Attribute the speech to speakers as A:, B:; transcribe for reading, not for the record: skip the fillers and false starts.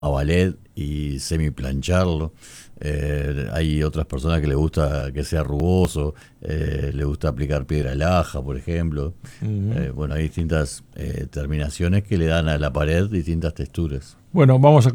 A: a ballet y semi-plancharlo. Hay otras personas que les gusta que sea rugoso, le gusta aplicar piedra laja, por ejemplo.
B: Ujú.
A: Bueno, hay distintas terminaciones que le dan a la pared distintas texturas.
B: Bueno, vamos a